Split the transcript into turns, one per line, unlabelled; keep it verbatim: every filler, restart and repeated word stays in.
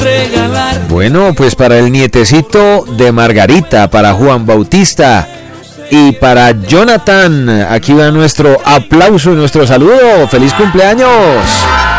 Bueno, pues para el nietecito de Margarita, para Juan Bautista y para Jonathan, aquí va nuestro aplauso y nuestro saludo. ¡Feliz cumpleaños!